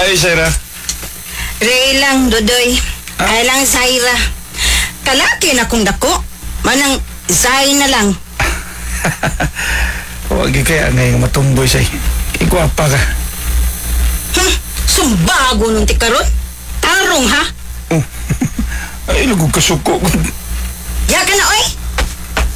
Ay, Sarah. Ray lang, Dodoy. Ay lang, Zaira. Kalaki na kung dako. Manang Zay na lang. Huwag kaya na yung matumboy sa'y. Igwapa ka. Sumbago nung tikaroon. Tarong, ha? Ay, lugog kasuko. Ya ka na, oy!